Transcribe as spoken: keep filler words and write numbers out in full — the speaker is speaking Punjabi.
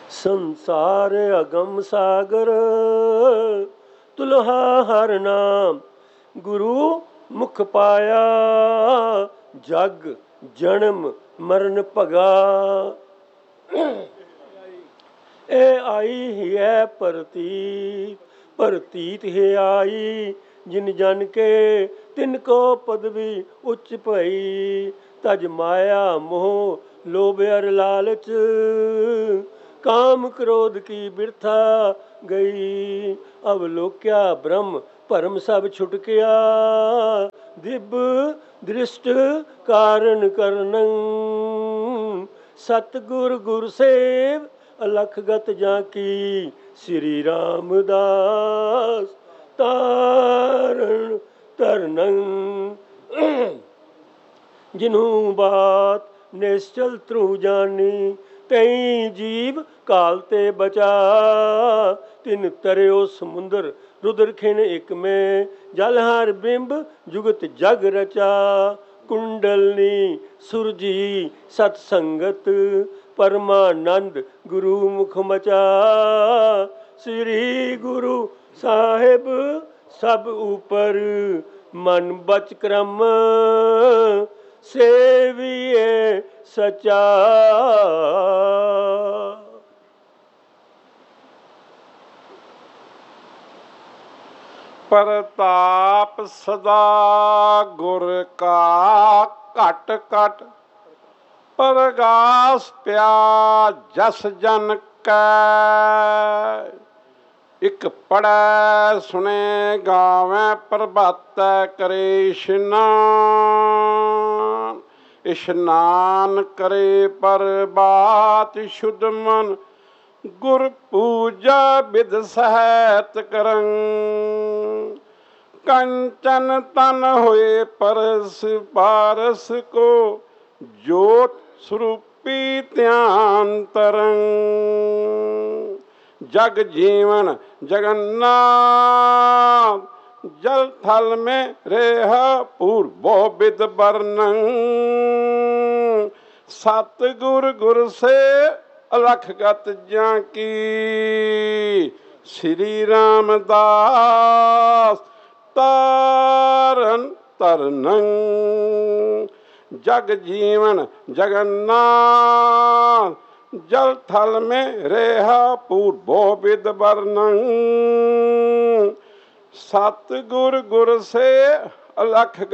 ਸੰਸਾਰ ਅਗਮ ਸਾਗਰ ਤੁਲਹਾ ਹਰ ਨਾਮ, ਗੁਰੂ ਮੁਖ ਪਾਇਆ ਜਗ ਜਨਮ ਮਰਨ ਭਗਾ। ਇਹ ਆਈ ਹੀ ਹੈ ਪ੍ਰਤੀਤ, ਪ੍ਰਤੀਤ ਹੈ ਆਈ ਜਿਨ ਜਨ ਕੇ ਤਿਨ ਕੋ ਪਦਵੀ ਉੱਚ ਭਈ। ਤਜ ਮਾਇਆ ਮੋਹ ਲੋਭ ਅਰ ਲਾਲਚ, ਕਾਮ ਕ੍ਰੋਧ ਕੀ ਬਿਰਥਾ ਗਈ। ਅਵਲੋਕਿਆ ਬ੍ਰਹਮ ਭਰਮ ਸਭ ਛੁਟਕਿਆ, ਦਿਵ ਦ੍ਰਿਸ਼ਟ ਕਾਰਨ ਕਰਨੰ। ਸਤਿਗੁਰ ਗੁਰ ਸੇਵ ਅਲਖ ਗਤ ਜਾਂ ਕੀ, ਸ੍ਰੀ ਰਾਮਦਾਸ ਤਾਰਨ ਤਰਨੰ। ਜਿਨਹੂ ਬਾਤ ਨਿਸ਼ਚਲ ਧਰੂ ਜਾਨੀ, ਤਈ ਜੀਵ ਕਾਲ ਤੇ ਬਚਾ। ਤਿਨ ਤਰਿਓ ਸਮੁੰਦਰ ਰੁਦਰ ਖਿਨ ਇਕ ਮੈਂ, ਜਲ ਹਰ ਬਿੰਬ ਜੁਗਤ ਜਗ ਰਚਾ। ਕੁੰਡਲਨੀ ਸੁਰਜੀ ਸਤ ਸੰਗਤ, ਪਰਮਾਨੰਦ ਗੁਰੂ ਮੁਖ ਮਚਾ। ਸ੍ਰੀ ਗੁਰੂ ਸਾਹਿਬ ਸਭ ਉਪਰ, ਮਨ ਬਚ ਕਰਮ ਸੇਵੀਏ ਸਚਾ। ਪ੍ਰਤਾਪ ਸਦਾ ਗੁਰ ਕਾ ਘਟ ਘਟ, ਪ੍ਰਗਾਸ ਪਿਆ ਜਸ ਜਨ ਕੈ। ਇਕ ਪੜ੍ਹੈ ਸੁਣੇ ਗਾਵੈ ਪ੍ਰਭਾਤੈ, ਕਰੇ ਇਸ਼ਨਾਨ। ਇਸ਼ਨਾਨ ਕਰੇ ਪ੍ਰਭਾਤ ਸ਼ੁੱਧ ਮਨ, ਗੁਰ ਪੂਜਾ ਬਿਦ ਸਹਿਤ ਕਰੰ। ਕੰਚਨ ਤਨ ਹੋਏ ਪਰਸ ਪਾਰਸ ਕੋ, ਜੋਤ ਸਰੂਪੀ ਧਿਆਨ ਤਰੰ। ਜਗ ਜੀਵਨ ਜਗन्नाथ, जल थल में रेहा पूर्वो विद वर्णन। सतगुर गुर से अलख गत जाकी, श्री रामदास तारन तरनं। जग जीवन जगन्नाथ, जल थल में रेहा पूर्वो विद वर्णन। सतगुर गुर से अलख